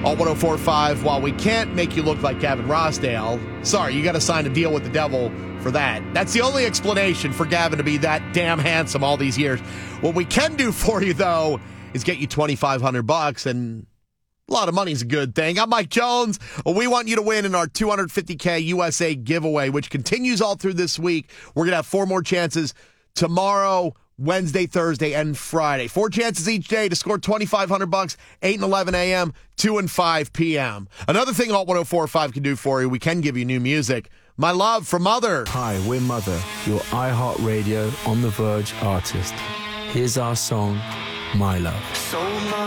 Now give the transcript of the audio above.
on 104.5. While we can't make you look like Gavin Rossdale, sorry, you got to sign a deal with the devil for that. That's the only explanation for Gavin to be that damn handsome all these years. What we can do for you, though, is get you $2,500, and a lot of money is a good thing. I'm Mike Jones. We want you to win in our $250K USA giveaway, which continues all through this week. We're going to have 4 more chances tomorrow, Wednesday, Thursday, and Friday. 4 chances each day to score $2,500, 8 and 11 a.m., 2 and 5 p.m. Another thing Alt 104.5 can do for you, we can give you new music. My Love from Mother. Hi, we're Mother, your iHeartRadio On The Verge artist. Here's our song, My Love. So much